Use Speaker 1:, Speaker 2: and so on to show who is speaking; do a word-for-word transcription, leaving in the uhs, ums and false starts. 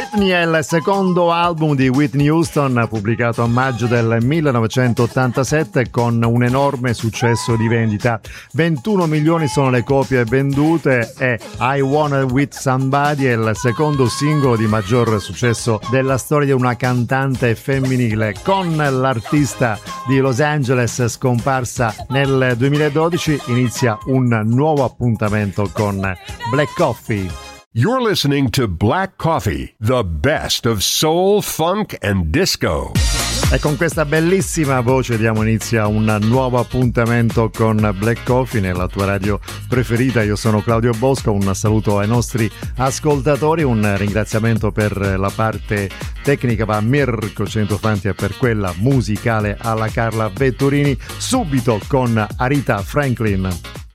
Speaker 1: Whitney è il secondo album di Whitney Houston, pubblicato a maggio del millenovecentottantasette con un enorme successo di vendita. ventuno milioni sono le copie vendute e I Wanna With Somebody è il secondo singolo di maggior successo della storia di una cantante femminile, con l'artista di Los Angeles scomparsa nel duemiladodici inizia un nuovo appuntamento con Black Coffee.
Speaker 2: You're listening to Black Coffee, the best of soul, funk and disco.
Speaker 1: E con questa bellissima voce diamo inizio a un nuovo appuntamento con Black Coffee nella tua radio preferita. Io sono Claudio Bosco, un saluto ai nostri ascoltatori, un ringraziamento per la parte tecnica va a Mirko Centofanti e per quella musicale alla Carla Vetturini. Subito con Aretha Franklin.